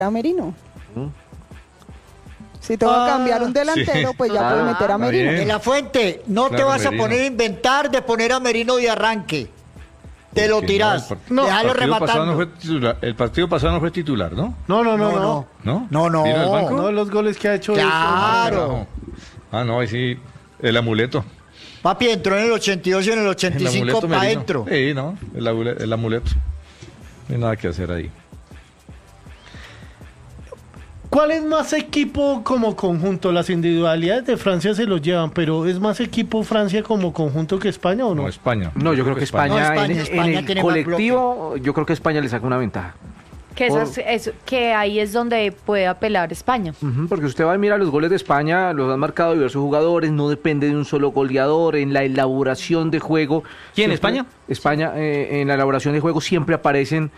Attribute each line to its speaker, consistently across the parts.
Speaker 1: a Merino. Si te va a cambiar un delantero, pues ya puedes meter a Merino.
Speaker 2: De la Fuente, no te vas a poner a inventar de poner a Merino de arranque. Te lo tirás. Déjalo rematando.
Speaker 3: El partido pasado no fue titular, ¿no?
Speaker 2: No.
Speaker 3: ¿No?
Speaker 2: No.
Speaker 3: ¿Vino al banco?
Speaker 4: No, los goles que ha hecho.
Speaker 2: Claro.
Speaker 3: No, ahí sí, el amuleto.
Speaker 2: Papi entró en el 82 y en el 85 para adentro.
Speaker 3: Sí, no, el amuleto. No hay nada que hacer ahí.
Speaker 4: ¿Cuál es más equipo como conjunto? Las individualidades de Francia se los llevan, pero ¿es más equipo Francia como conjunto que España o no?
Speaker 3: No, España.
Speaker 5: No, yo creo que España,
Speaker 2: No, España
Speaker 5: en el
Speaker 2: tiene más
Speaker 5: colectivo, yo creo que España le saca una ventaja.
Speaker 6: Que ahí es donde puede apelar España.
Speaker 5: Porque usted va y mira los goles de España, los han marcado diversos jugadores, no depende de un solo goleador, en la elaboración de juego.
Speaker 7: ¿Quién, España?
Speaker 5: España, en la elaboración de juego siempre aparecen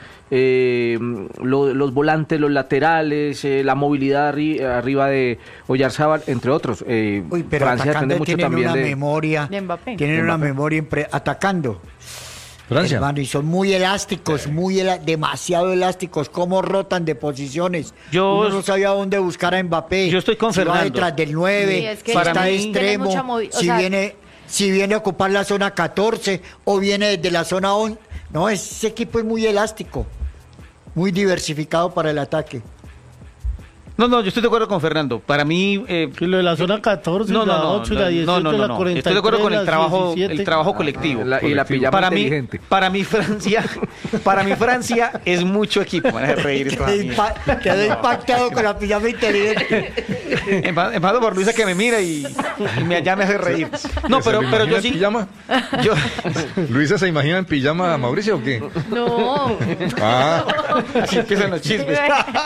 Speaker 5: los volantes, los laterales, la movilidad arriba de Oyarzábal, entre otros.
Speaker 2: Pero
Speaker 5: Francia depende mucho
Speaker 2: tienen
Speaker 5: también
Speaker 2: una
Speaker 5: de
Speaker 2: memoria.
Speaker 6: De Mbappé.
Speaker 2: Tienen una memoria atacando.
Speaker 3: Francia.
Speaker 2: Hermano, y son muy elásticos, demasiado elásticos. Cómo rotan de posiciones. Uno no sabía dónde buscar a Mbappé.
Speaker 7: Yo estoy con
Speaker 2: si
Speaker 7: Fernando.
Speaker 2: va detrás del 9,
Speaker 6: Sí, es que
Speaker 2: si está de
Speaker 6: tienen
Speaker 2: extremo,
Speaker 6: mucha
Speaker 2: si viene a ocupar la zona 14 o viene desde la zona 11. No, ese equipo es muy elástico, muy diversificado para el ataque.
Speaker 7: No, yo estoy de acuerdo con Fernando. Para mí...
Speaker 4: lo de la zona 14, la 8 y la 18, la 43,
Speaker 7: estoy de acuerdo con el trabajo,
Speaker 4: 17.
Speaker 7: el trabajo colectivo.
Speaker 5: Y la pijama
Speaker 7: para
Speaker 5: inteligente.
Speaker 7: Para mí Francia es mucho equipo. Van a reír esto a mí.
Speaker 2: Quedé impactado con la pijama inteligente.
Speaker 7: Empezando por Luisa que me mira y ya me hace reír. No, pero yo sí...
Speaker 3: ¿Pijama? ¿Luisa se imagina en pijama a Mauricio o qué?
Speaker 6: No.
Speaker 7: Sí, empiezan los chismes.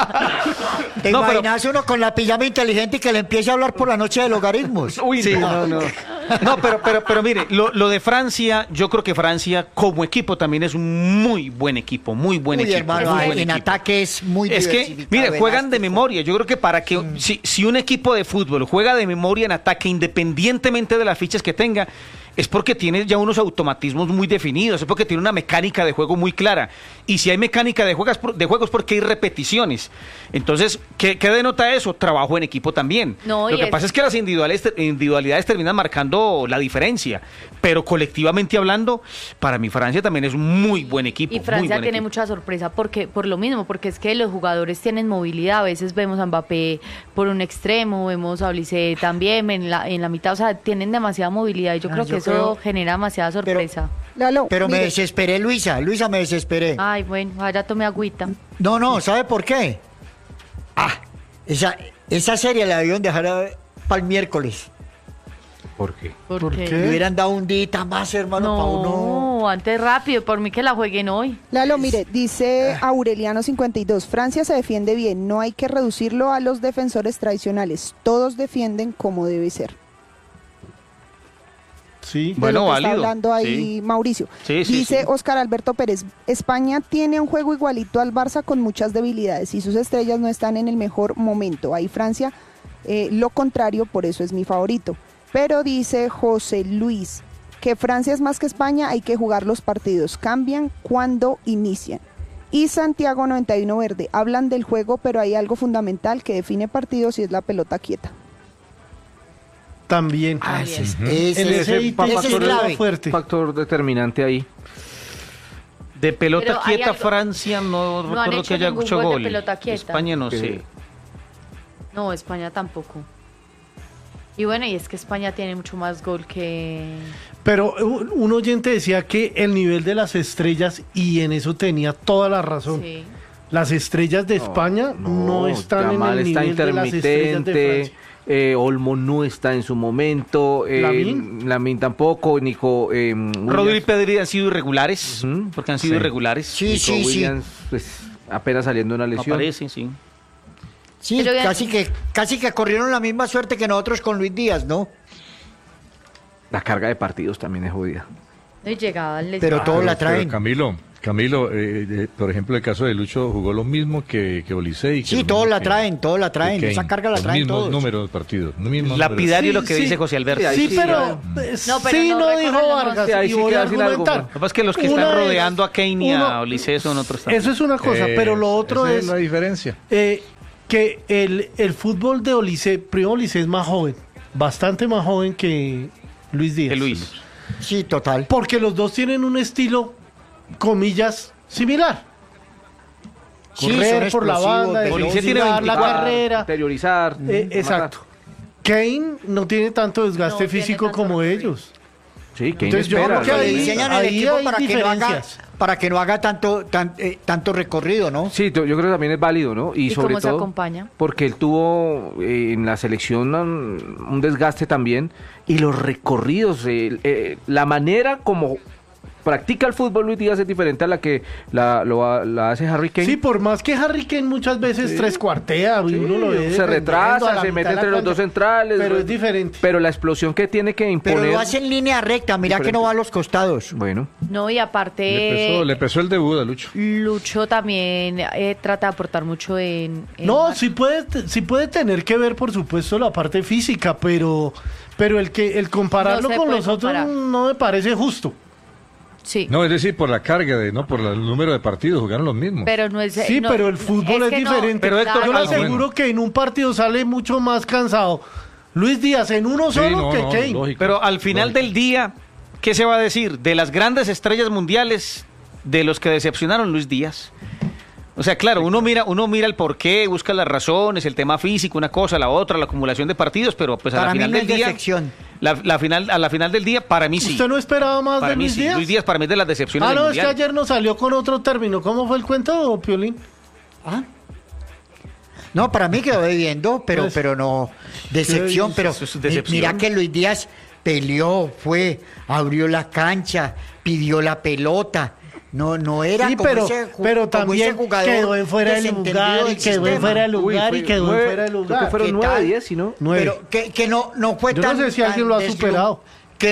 Speaker 2: ¿Te imaginas uno con la pijama inteligente y que le empiece a hablar por la noche de logaritmos?
Speaker 7: Uy, sí, no. No, pero mire, lo de Francia, yo creo que Francia como equipo también es un muy buen equipo, muy buen equipo.
Speaker 2: Hermano,
Speaker 7: muy buen
Speaker 2: en
Speaker 7: equipo.
Speaker 2: ataque es muy
Speaker 7: Es que,
Speaker 2: diversificado,
Speaker 7: mire, juegan de
Speaker 2: elástico.
Speaker 7: memoria. Yo creo que para que si un equipo de fútbol juega de memoria en ataque, independientemente de las fichas que tenga, es porque tiene ya unos automatismos muy definidos, es porque tiene una mecánica de juego muy clara. Y si hay mecánica de juegos es porque hay repeticiones. Entonces, ¿qué denota eso? Trabajo en equipo también.
Speaker 6: No,
Speaker 7: Lo que pasa es que las individualidades terminan marcando la diferencia. Pero colectivamente hablando, para mí Francia también es un muy buen equipo.
Speaker 6: Y Francia tiene mucha sorpresa por lo mismo, porque es que los jugadores tienen movilidad. A veces vemos a Mbappé por un extremo, vemos a Olise también en la mitad. O sea, tienen demasiada movilidad y yo creo que eso genera demasiada sorpresa.
Speaker 2: Pero me desesperé, Luisa, me desesperé.
Speaker 6: Ay, bueno, ahora tome agüita.
Speaker 2: No, ¿sabe por qué? Esa serie la debieron dejar para el miércoles.
Speaker 5: ¿Por qué?
Speaker 4: ¿Por qué?
Speaker 2: Le hubieran dado un día más, hermano, para uno.
Speaker 6: No, antes rápido, por mí que la jueguen hoy.
Speaker 1: Lalo, mire, dice Aureliano52, Francia se defiende bien, no hay que reducirlo a los defensores tradicionales, todos defienden como debe ser.
Speaker 4: Sí.
Speaker 1: De
Speaker 7: Bueno,
Speaker 1: lo que
Speaker 7: válido.
Speaker 1: está hablando ahí
Speaker 7: Sí.
Speaker 1: Mauricio.
Speaker 7: Sí,
Speaker 1: Dice
Speaker 7: sí.
Speaker 1: Óscar Alberto Pérez, España tiene un juego igualito al Barça con muchas debilidades y sus estrellas no están en el mejor momento. Ahí Francia, lo contrario, por eso es mi favorito. Pero dice José Luis, que Francia es más que España, hay que jugar los partidos, cambian cuando inician. Y Santiago 91 Verde, hablan del juego, pero hay algo fundamental que define partidos y es la pelota quieta.
Speaker 4: También.
Speaker 2: Ese
Speaker 4: ese ítem
Speaker 2: es clave.
Speaker 4: fuerte.
Speaker 5: Factor determinante ahí.
Speaker 7: De pelota
Speaker 6: Pero hay
Speaker 7: quieta
Speaker 6: algo-
Speaker 7: Francia no
Speaker 6: han
Speaker 7: recuerdo
Speaker 6: hecho
Speaker 7: que haya
Speaker 6: ningún
Speaker 7: hecho
Speaker 6: gol de
Speaker 7: gol.
Speaker 6: pelota quieta.
Speaker 7: España no sé.
Speaker 6: No, España tampoco. Y bueno, y es que España tiene mucho más gol que...
Speaker 4: Pero un oyente decía que el nivel de las estrellas, y en eso tenía toda la razón.
Speaker 6: Sí.
Speaker 4: Las estrellas de España no están en
Speaker 5: Yamal
Speaker 4: el
Speaker 5: está
Speaker 4: nivel de las estrellas de
Speaker 5: intermitente.
Speaker 4: Francia.
Speaker 5: Olmo no está en su momento. Lamine tampoco. Nico.
Speaker 7: Rodri y Pedri han sido irregulares.
Speaker 5: Ujú.
Speaker 7: Porque han sido irregulares.
Speaker 2: Sí,
Speaker 5: Nico Williams, pues apenas saliendo de una
Speaker 7: No
Speaker 5: lesión.
Speaker 7: aparecen, sí.
Speaker 2: Sí,
Speaker 6: Pero ya-
Speaker 2: casi que corrieron la misma suerte que nosotros con Luis Díaz, ¿no?
Speaker 5: La carga de partidos también es jodida.
Speaker 6: No, y llegaba al
Speaker 2: Pero todos la
Speaker 3: Pero,
Speaker 2: traen.
Speaker 3: Camilo, Camilo, por ejemplo, el caso de Lucho jugó lo mismo que Olise.
Speaker 2: Sí, todos la traen, esa carga la traen todos.
Speaker 3: Los mismos números de partidos.
Speaker 7: Lapidario lo que dice José Alberto.
Speaker 4: Sí, pero no dijo Vargas.
Speaker 5: ahí
Speaker 4: Y
Speaker 5: sí
Speaker 4: voy a
Speaker 5: queda sin algo,
Speaker 4: argumentar.
Speaker 7: Lo que pasa es que los que están rodeando a Kane y a Olise son otros también.
Speaker 4: Eso es una cosa, pero lo otro
Speaker 3: esa
Speaker 4: es
Speaker 3: la diferencia.
Speaker 4: que el fútbol de Olise, primero Olise es más joven, bastante más joven que Luis Díaz.
Speaker 7: Que Luis.
Speaker 2: Sí, total.
Speaker 4: Porque los dos tienen un estilo, comillas, similar.
Speaker 2: Sí,
Speaker 4: Correr
Speaker 2: son
Speaker 4: por la
Speaker 2: explosivos,
Speaker 4: banda,
Speaker 2: veloces.
Speaker 7: Olise tiene
Speaker 4: defensivar la
Speaker 7: 24,
Speaker 4: carrera.
Speaker 5: Interiorizar.
Speaker 4: Exacto. Kane no tiene tanto desgaste
Speaker 6: No tiene
Speaker 4: físico
Speaker 6: tanto
Speaker 4: como
Speaker 6: recorrido.
Speaker 4: ellos.
Speaker 5: Sí, que
Speaker 4: Entonces yo
Speaker 5: espera.
Speaker 4: creo que
Speaker 2: Le
Speaker 4: ahí-
Speaker 2: diseñan el
Speaker 4: ahí
Speaker 2: equipo
Speaker 4: hay diferencias.
Speaker 2: para que no haga tanto recorrido, ¿no?
Speaker 5: Sí, yo creo que también es válido, ¿no?
Speaker 6: ¿Y
Speaker 5: sobre
Speaker 6: cómo se
Speaker 5: todo
Speaker 6: acompaña?
Speaker 5: porque él tuvo en la selección un desgaste también y los recorridos, la manera como practica el fútbol Luis Díaz es diferente a la que la hace Harry Kane.
Speaker 4: Sí, por más que Harry Kane muchas veces tres cuartea, y uno lo ve
Speaker 5: se
Speaker 4: defendiendo a
Speaker 5: retrasa,
Speaker 4: la
Speaker 5: se
Speaker 4: mitad
Speaker 5: mete
Speaker 4: de la
Speaker 5: entre los
Speaker 4: cancha,
Speaker 5: dos centrales.
Speaker 4: pero es diferente.
Speaker 5: Pero la explosión que tiene que imponer.
Speaker 2: Pero lo hace en línea recta, mira que no va a los costados.
Speaker 5: Bueno,
Speaker 6: No, y aparte,
Speaker 3: Le pesó el debut a Lucho.
Speaker 6: Lucho también trata de aportar mucho en
Speaker 4: No,
Speaker 6: marca.
Speaker 4: sí puede tener que ver, por supuesto, la parte física, pero el compararlo
Speaker 6: No se
Speaker 4: con
Speaker 6: puede
Speaker 4: los otros
Speaker 6: comparar.
Speaker 4: no me parece justo.
Speaker 6: Sí,
Speaker 3: No, es decir, por la carga, no por el número de partidos, jugaron los mismos.
Speaker 6: pero no es...
Speaker 4: Sí,
Speaker 6: no,
Speaker 4: pero el fútbol es
Speaker 6: que no,
Speaker 4: diferente.
Speaker 7: Pero Héctor,
Speaker 4: yo le
Speaker 6: claro.
Speaker 4: aseguro que en un partido sale mucho más cansado Luis Díaz en uno
Speaker 3: Sí,
Speaker 4: solo
Speaker 3: no,
Speaker 4: que
Speaker 3: no,
Speaker 4: Kane.
Speaker 3: lógico.
Speaker 7: Pero al final
Speaker 3: Lógico.
Speaker 7: del día, ¿qué se va a decir? De las grandes estrellas mundiales, de los que decepcionaron Luis Díaz. O sea, claro, uno mira el porqué, busca las razones, el tema físico, una cosa, la otra, la acumulación de partidos, pero pues a
Speaker 2: Para
Speaker 7: la
Speaker 2: mí
Speaker 7: final
Speaker 2: no
Speaker 7: del
Speaker 2: es
Speaker 7: día,
Speaker 2: decepción.
Speaker 7: a la final del día, para mí sí.
Speaker 4: ¿Usted no esperaba más
Speaker 7: Para
Speaker 4: de
Speaker 7: mí
Speaker 4: Luis
Speaker 7: sí.
Speaker 4: Díaz?
Speaker 7: Luis Díaz para mí es de las decepciones
Speaker 4: Ah,
Speaker 7: del
Speaker 4: no, es que
Speaker 7: mundial.
Speaker 4: ayer nos salió con otro término. ¿Cómo fue el cuento, Piolín?
Speaker 2: ¿Ah? No, para mí quedó debiendo,
Speaker 4: Pues,
Speaker 2: pero no decepción. Pero
Speaker 7: eso es decepción.
Speaker 2: mira que Luis Díaz peleó, abrió la cancha, pidió la pelota. No era
Speaker 4: Sí,
Speaker 2: como
Speaker 4: pero,
Speaker 2: ese,
Speaker 4: pero
Speaker 2: como
Speaker 4: también
Speaker 2: ese jugador
Speaker 4: quedó en fuera del
Speaker 2: desentendido
Speaker 4: lugar, y
Speaker 2: del
Speaker 4: quedó en
Speaker 2: sistema.
Speaker 4: fuera del lugar, y quedó en fuera del
Speaker 5: Creo que
Speaker 4: lugar.
Speaker 5: fueron
Speaker 2: ¿Qué
Speaker 5: 9,
Speaker 2: tal?
Speaker 5: 10, ¿sí no?
Speaker 4: 9.
Speaker 2: Pero que no fue
Speaker 4: Yo no
Speaker 2: tan...
Speaker 4: sé si alguien
Speaker 2: tan
Speaker 4: lo ha superado.
Speaker 2: Que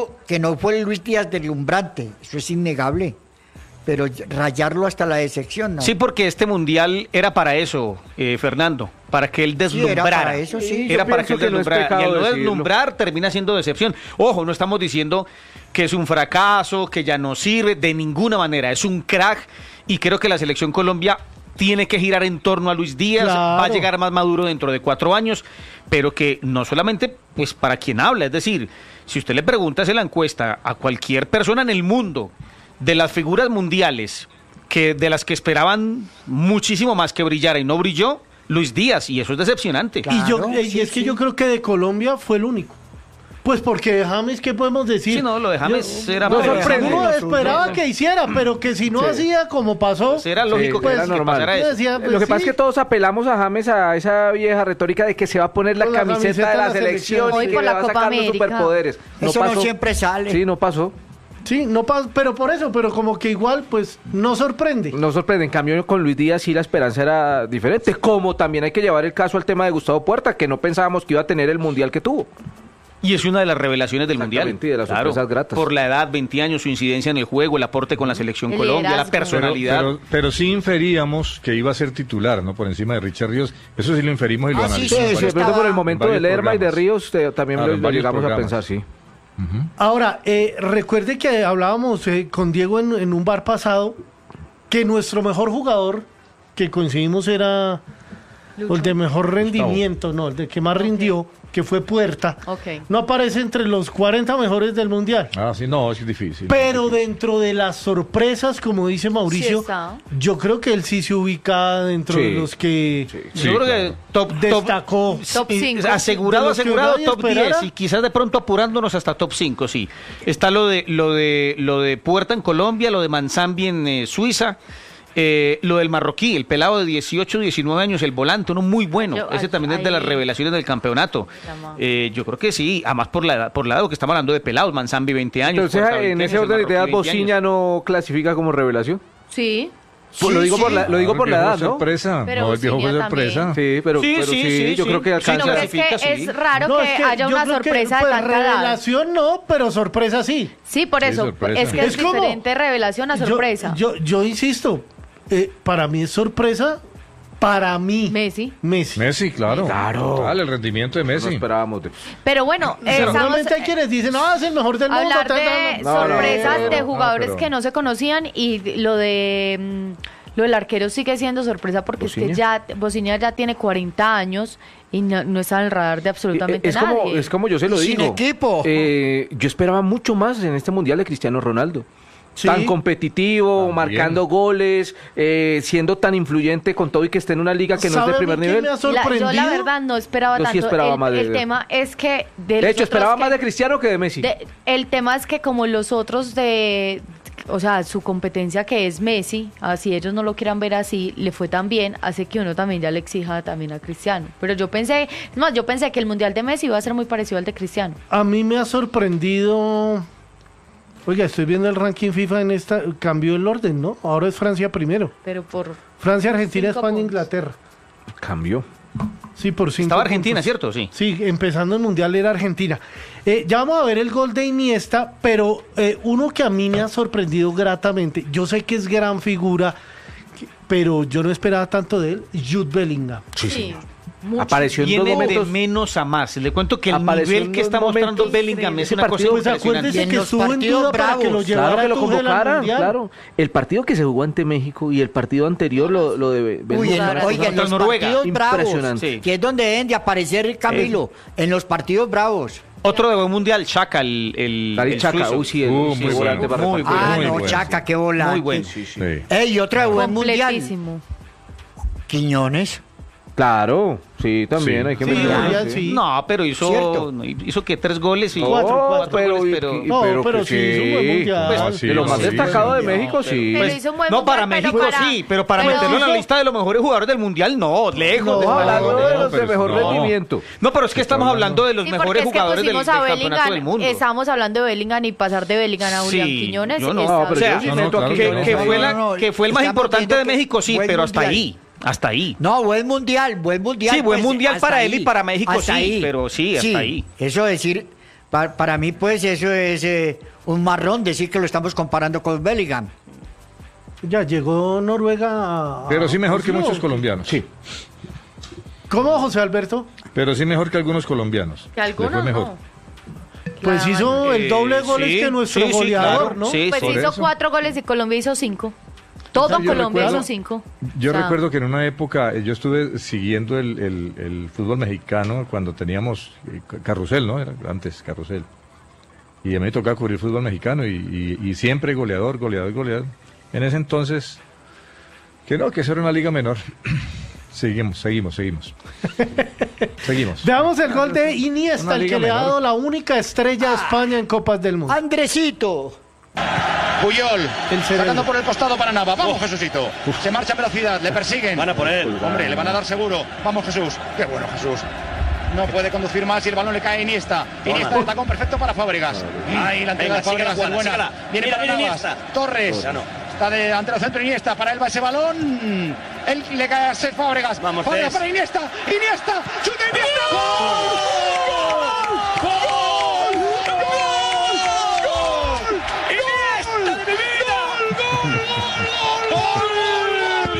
Speaker 2: no fue el Luis Díaz deslumbrante, eso es innegable. Pero rayarlo hasta la decepción, ¿no?
Speaker 7: Sí, porque este mundial era para eso, Fernando, para que él
Speaker 2: Sí,
Speaker 7: deslumbrara.
Speaker 2: era para eso, sí.
Speaker 7: Era
Speaker 5: Yo
Speaker 7: para que
Speaker 5: pienso
Speaker 7: él
Speaker 5: que no es
Speaker 7: deslumbrara.
Speaker 5: pecado
Speaker 7: Y al no
Speaker 5: decirlo.
Speaker 7: deslumbrar termina siendo decepción. Ojo, no estamos diciendo que es un fracaso, que ya no sirve, de ninguna manera. Es un crack y creo que la selección Colombia tiene que girar en torno a Luis Díaz,
Speaker 4: Claro.
Speaker 7: va a llegar más maduro dentro de 4 años, pero que no solamente pues para quien habla, es decir, si usted le pregunta en la encuesta a cualquier persona en el mundo de las figuras mundiales de las que esperaban muchísimo más que brillara y no brilló, Luis Díaz, y eso es decepcionante.
Speaker 2: Claro.
Speaker 4: Y es que yo creo que de Colombia fue el único. Pues porque de James, ¿qué podemos decir?
Speaker 7: Sí, no, lo de James era
Speaker 4: no
Speaker 7: más-
Speaker 4: sorprende. Uno
Speaker 2: James-
Speaker 4: esperaba que hiciera, pero que si no hacía como pasó,
Speaker 7: Pues era lógico
Speaker 5: Sí,
Speaker 7: que,
Speaker 5: era
Speaker 7: que
Speaker 5: normal.
Speaker 7: pasara eso.
Speaker 4: decía,
Speaker 5: Lo que pasa es que todos apelamos a James a esa vieja retórica de que se va a poner la
Speaker 4: Con la
Speaker 5: camiseta de la selección
Speaker 6: Hoy
Speaker 5: y que
Speaker 6: por
Speaker 5: le
Speaker 6: la
Speaker 5: va a
Speaker 6: Copa
Speaker 5: sacar los
Speaker 6: América.
Speaker 5: superpoderes.
Speaker 2: Eso no siempre sale.
Speaker 5: Sí, no pasó.
Speaker 4: Sí, no pasa, pero por eso, pero como que igual, pues, no sorprende.
Speaker 5: No sorprende. En cambio, con Luis Díaz sí la esperanza era diferente. Como también hay que llevar el caso al tema de Gustavo Puerta, que no pensábamos que iba a tener el mundial que tuvo.
Speaker 7: Y es una de las revelaciones del mundial.
Speaker 5: Exactamente, y de las sorpresas gratas.
Speaker 7: Por la edad, 20 años, su incidencia en el juego, el aporte con la selección
Speaker 6: El
Speaker 7: Colombia, la
Speaker 6: liderazgo.
Speaker 7: personalidad.
Speaker 3: Pero sí inferíamos que iba a ser titular, ¿no? Por encima de Richard Ríos. Eso sí lo inferimos y lo
Speaker 2: Ah, sí,
Speaker 3: analizamos.
Speaker 2: sí,
Speaker 5: Sí,
Speaker 2: eso
Speaker 5: de pronto
Speaker 2: estaba
Speaker 5: por el momento
Speaker 3: en
Speaker 5: de
Speaker 3: varios
Speaker 5: Lerma y de
Speaker 3: programas.
Speaker 5: Ríos también
Speaker 3: Claro, en
Speaker 5: lo
Speaker 3: varios
Speaker 5: llegamos a
Speaker 3: programas.
Speaker 5: pensar, sí.
Speaker 4: Ahora, recuerde que hablábamos con Diego en un bar pasado que nuestro mejor jugador, que coincidimos era
Speaker 6: Lucho.
Speaker 4: el de mejor rendimiento, no, el de que más rindió, que fue Puerta,
Speaker 6: Ok.
Speaker 4: no aparece entre los 40 mejores del Mundial.
Speaker 3: Ah, sí, no, es difícil.
Speaker 4: Pero dentro de las sorpresas, como dice Mauricio,
Speaker 6: está.
Speaker 4: yo creo que él sí se ubica dentro
Speaker 5: Sí.
Speaker 4: de los que
Speaker 3: Sí,
Speaker 7: Yo creo
Speaker 3: claro.
Speaker 7: que top
Speaker 4: destacó.
Speaker 6: Top
Speaker 7: y-
Speaker 6: 5.
Speaker 7: asegurado,
Speaker 4: De los que
Speaker 7: asegurado
Speaker 4: nadie
Speaker 7: top
Speaker 4: esperara.
Speaker 7: 10 y quizás de pronto apurándonos hasta top 5, sí. Está lo de Puerta en Colombia, lo de Manzambi en Suiza. Lo del marroquí, el pelado de 18, 19 años, el volante, uno muy bueno.
Speaker 6: Yo,
Speaker 7: Ese también es de
Speaker 6: ahí-
Speaker 7: las revelaciones del campeonato.
Speaker 6: Llama.
Speaker 7: Yo creo que sí, además por la edad, que estamos hablando de pelados, Manzambi 20 años.
Speaker 5: Entonces,
Speaker 7: Puerta, 20
Speaker 5: en
Speaker 7: años,
Speaker 5: ese
Speaker 7: el
Speaker 5: orden de
Speaker 7: marroquí,
Speaker 5: ideas,
Speaker 7: 20 años.
Speaker 5: Bociña no clasifica como revelación.
Speaker 6: Sí.
Speaker 2: Sí,
Speaker 5: lo digo por la edad, ¿no?
Speaker 3: Sorpresa.
Speaker 6: Pero
Speaker 3: No, el viejo fue
Speaker 6: Osinio
Speaker 3: sorpresa.
Speaker 6: también.
Speaker 5: Sí, pero sí, yo creo que alcanza.
Speaker 6: No, pero es que es raro
Speaker 4: No,
Speaker 6: que
Speaker 4: es que
Speaker 6: haya
Speaker 4: yo
Speaker 6: una
Speaker 4: creo que,
Speaker 6: sorpresa
Speaker 4: pues,
Speaker 6: de tanta edad.
Speaker 4: revelación no, pero sorpresa sí.
Speaker 6: Sí, por
Speaker 3: Sí,
Speaker 6: eso.
Speaker 3: sorpresa.
Speaker 6: Es que es
Speaker 4: Es como-
Speaker 6: diferente revelación a sorpresa.
Speaker 4: Yo insisto, para mí es sorpresa, para mí.
Speaker 6: Messi.
Speaker 3: Messi, claro.
Speaker 5: Claro.
Speaker 3: Total, el rendimiento de
Speaker 5: No
Speaker 3: Messi.
Speaker 5: esperábamos de...
Speaker 6: Pero bueno, estamos
Speaker 4: Seguramente hay quienes dicen, no, es el mejor del mundo.
Speaker 6: hablar
Speaker 4: tal,
Speaker 6: de
Speaker 4: tal,
Speaker 5: No,
Speaker 6: sorpresas
Speaker 5: no,
Speaker 6: de jugadores
Speaker 3: pero-
Speaker 6: que no se conocían y lo del arquero sigue siendo sorpresa porque es que Bosinha ya tiene 40 años y no está en el radar de absolutamente nadie.
Speaker 5: Es como yo se lo
Speaker 2: Sin
Speaker 5: digo.
Speaker 2: equipo.
Speaker 5: Yo esperaba mucho más en este Mundial de Cristiano Ronaldo.
Speaker 4: Sí.
Speaker 5: Tan competitivo,
Speaker 3: También.
Speaker 5: marcando goles, siendo tan influyente con todo y que esté en una liga que no es de
Speaker 4: ¿Sabe a
Speaker 5: primer
Speaker 4: mí qué
Speaker 5: nivel.
Speaker 4: me ha sorprendido?
Speaker 6: Yo la verdad no esperaba
Speaker 5: Yo sí
Speaker 6: tanto.
Speaker 5: esperaba más de-
Speaker 6: el tema es que
Speaker 5: De hecho, esperaba más de Cristiano que de Messi.
Speaker 6: el tema es que como los otros o sea, su competencia que es Messi, así ellos no lo quieran ver así, le fue tan bien, hace que uno también ya le exija también a Cristiano. Pero yo pensé que el Mundial de Messi iba a ser muy parecido al de Cristiano.
Speaker 4: A mí me ha sorprendido. Oiga, estoy viendo el ranking FIFA en esta. Cambió el orden, ¿no? Ahora es Francia primero.
Speaker 6: Pero por
Speaker 4: Francia, Argentina,
Speaker 6: 5
Speaker 4: España,
Speaker 6: puntos.
Speaker 4: Inglaterra.
Speaker 5: Cambió.
Speaker 4: Sí, por 5
Speaker 7: Estaba Argentina,
Speaker 4: puntos.
Speaker 7: ¿cierto? Sí.
Speaker 4: Sí, empezando el Mundial era Argentina. Ya vamos a ver el gol de Iniesta, pero uno que a mí me ha sorprendido gratamente, yo sé que es gran figura, pero yo no esperaba tanto de él, Jude Bellingham.
Speaker 6: sí, mucho.
Speaker 5: Apareció en dos
Speaker 7: Viene de
Speaker 5: momentos.
Speaker 7: menos a más. Le cuento que el
Speaker 5: Apareció
Speaker 7: nivel
Speaker 5: en
Speaker 7: que
Speaker 5: dos
Speaker 7: está mostrando
Speaker 5: momentos.
Speaker 7: Bellingham es
Speaker 5: Ese
Speaker 7: una cosa
Speaker 5: partido,
Speaker 4: Pues
Speaker 7: impresionante.
Speaker 4: acuérdese
Speaker 2: en
Speaker 4: que
Speaker 2: los
Speaker 4: estuvo en
Speaker 2: partidos
Speaker 4: duda para que lo
Speaker 2: bravos.
Speaker 4: llevara
Speaker 5: Claro que lo
Speaker 4: Tuchel al
Speaker 5: convocaran,
Speaker 4: Mundial.
Speaker 5: claro. El partido que se jugó ante México y el partido anterior, lo de
Speaker 2: Uy,
Speaker 5: Bellingham,
Speaker 2: oiga, en
Speaker 7: contra
Speaker 2: los
Speaker 7: Noruega.
Speaker 2: partidos bravos,
Speaker 5: Impresionante.
Speaker 7: Sí.
Speaker 2: que es donde deben de aparecer Camilo, en los partidos bravos.
Speaker 7: Otro de buen mundial, Chaka, el
Speaker 5: David Chaka,
Speaker 7: suizo.
Speaker 5: uy, sí,
Speaker 3: muy
Speaker 5: sí,
Speaker 3: bueno.
Speaker 5: volante para
Speaker 7: Muy
Speaker 5: repartir.
Speaker 2: Ah,
Speaker 3: muy
Speaker 2: no,
Speaker 3: bueno.
Speaker 2: Chaca, qué volante.
Speaker 7: Muy bueno.
Speaker 3: Sí.
Speaker 2: Ey, otra de buen mundial.
Speaker 6: Completísimo.
Speaker 2: Quiñones.
Speaker 5: Claro, sí, también
Speaker 3: Sí.
Speaker 5: hay que
Speaker 4: Sí,
Speaker 5: mencionar,
Speaker 4: Mundial, sí.
Speaker 7: No, pero
Speaker 2: Cierto.
Speaker 7: hizo que 3 goles y
Speaker 4: Cuatro
Speaker 5: pero,
Speaker 7: goles,
Speaker 4: No, pero
Speaker 5: que
Speaker 4: sí, hizo un buen mundial.
Speaker 7: Pues,
Speaker 3: Ah, sí,
Speaker 5: de lo más
Speaker 3: sí,
Speaker 5: destacado
Speaker 3: sí.
Speaker 5: de México, sí.
Speaker 6: Pero
Speaker 7: Pues,
Speaker 6: hizo un buen
Speaker 7: no,
Speaker 6: mundial,
Speaker 7: para
Speaker 6: pero
Speaker 7: México sí, pero para meterlo en la lista de los mejores jugadores del mundial, no, lejos.
Speaker 5: No,
Speaker 7: de estar
Speaker 5: hablando
Speaker 7: lejos.
Speaker 5: de los de
Speaker 3: pero
Speaker 5: mejor
Speaker 3: no.
Speaker 5: rendimiento.
Speaker 7: No, pero es que estamos hablando de los
Speaker 6: Sí,
Speaker 7: mejores
Speaker 6: porque es que
Speaker 7: jugadores del
Speaker 6: pusimos a
Speaker 7: campeonato del mundo.
Speaker 6: estábamos hablando de Bellingham y pasar de Bellingham a Julián
Speaker 7: Sí,
Speaker 6: Quiñones.
Speaker 7: yo no,
Speaker 6: está-
Speaker 5: pero
Speaker 7: o sea,
Speaker 5: yo sí
Speaker 3: no,
Speaker 5: meto
Speaker 3: claro
Speaker 5: aquí
Speaker 3: que
Speaker 5: en
Speaker 3: no.
Speaker 5: ese-
Speaker 7: que fue el más
Speaker 2: Estamos
Speaker 7: importante
Speaker 2: viendo
Speaker 7: de
Speaker 2: que
Speaker 7: México, sí,
Speaker 2: buen
Speaker 7: pero hasta
Speaker 2: mundial.
Speaker 7: ahí. Hasta ahí.
Speaker 2: No, buen mundial.
Speaker 7: Sí, buen
Speaker 2: pues,
Speaker 7: mundial
Speaker 2: hasta
Speaker 7: para él y
Speaker 2: ahí,
Speaker 7: para México,
Speaker 2: hasta
Speaker 7: sí,
Speaker 2: ahí.
Speaker 7: pero sí, hasta ahí.
Speaker 2: Eso decir, para mí, pues, eso es un marrón decir que lo estamos comparando con Bellingham.
Speaker 4: Ya llegó Noruega a...
Speaker 3: Pero sí mejor que
Speaker 4: Oslo.
Speaker 3: muchos colombianos. Sí.
Speaker 4: ¿Cómo, José Alberto?
Speaker 3: Pero sí mejor que algunos colombianos.
Speaker 6: Que
Speaker 3: Le
Speaker 6: algunos
Speaker 3: fue mejor.
Speaker 6: no.
Speaker 4: Pues
Speaker 6: Claro.
Speaker 4: hizo el doble de goles
Speaker 7: sí,
Speaker 4: que nuestro
Speaker 7: sí,
Speaker 4: goleador,
Speaker 7: claro,
Speaker 4: ¿no?
Speaker 7: sí.
Speaker 6: Pues
Speaker 3: por
Speaker 6: hizo
Speaker 3: eso.
Speaker 6: 4 goles y Colombia hizo 5. Todo
Speaker 3: Yo
Speaker 6: Colombia
Speaker 3: recuerdo-
Speaker 6: hizo 5.
Speaker 3: Yo
Speaker 6: O sea,
Speaker 3: recuerdo que en una época yo estuve siguiendo el fútbol mexicano cuando teníamos Carrusel, ¿no? Era antes Carrusel. Y a mí me tocaba cubrir fútbol mexicano y siempre goleador. En ese entonces, que no, que eso era una liga menor. Seguimos. Seguimos.
Speaker 4: Veamos el gol de
Speaker 3: Una
Speaker 4: Iniesta, el
Speaker 3: liga
Speaker 4: que le ha
Speaker 3: menor.
Speaker 4: dado la única estrella a España en Copas del Mundo.
Speaker 2: Andresito.
Speaker 8: Puyol,
Speaker 4: El cerebro.
Speaker 8: sacando por el costado para Nava. Vamos, Jesucito. Se marcha a velocidad, le persiguen.
Speaker 9: Van a por él.
Speaker 8: Hombre, le van a dar seguro. Vamos, Jesús. Qué bueno, Jesús. No puede conducir más y el balón le cae a Iniesta. Iniesta, el tacón perfecto para Fábregas. Ahí la entrega
Speaker 9: Venga,
Speaker 8: de Fábregas
Speaker 9: síguela,
Speaker 8: es buena.
Speaker 9: síguela.
Speaker 8: Viene
Speaker 9: Mira,
Speaker 8: para
Speaker 9: mira
Speaker 8: Navas.
Speaker 9: Iniesta.
Speaker 8: Torres.
Speaker 9: Ya no.
Speaker 8: Está ante el centro Iniesta. Para él va ese balón. Él le cae a Cesc Fábregas.
Speaker 9: Vamos,
Speaker 8: Fábregas
Speaker 9: Cesc.
Speaker 8: para Iniesta. Iniesta. ¡Chuta Iniesta! ¡Gol! ¡Gol! ¡Gol! ¡Iniesta de mi vida! ¡Gol!